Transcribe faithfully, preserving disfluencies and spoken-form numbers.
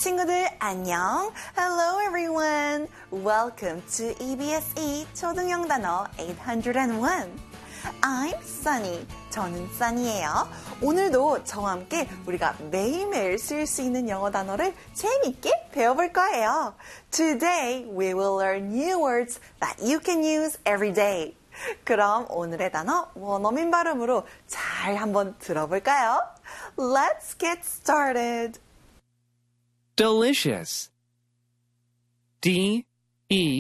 친구들 안녕. Hello everyone. Welcome to 이비에스 초등영 단어 eight hundred one. I'm Sunny. 저는 Sunny예요. 오늘도 저와 함께 우리가 매일매일 쓸 수 있는 영어 단어를 재미있게 배워볼 거예요. Today we will learn new words that you can use every day. 그럼 오늘의 단어 원어민 발음으로 잘 한번 들어볼까요? Let's get started. Delicious. D E